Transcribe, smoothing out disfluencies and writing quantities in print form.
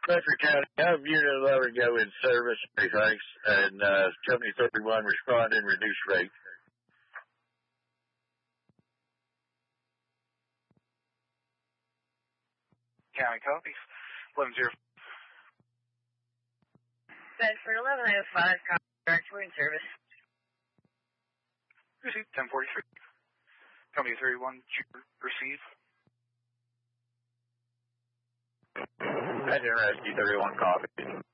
Bedford County, I have Unit 11 go in service, many thanks, and Company 31 respond in reduced rate. County copies. 11-0. Bedford 1105, contract, we're in service. Receive 1043. Company 31, receive. Engine Rescue 31, copy.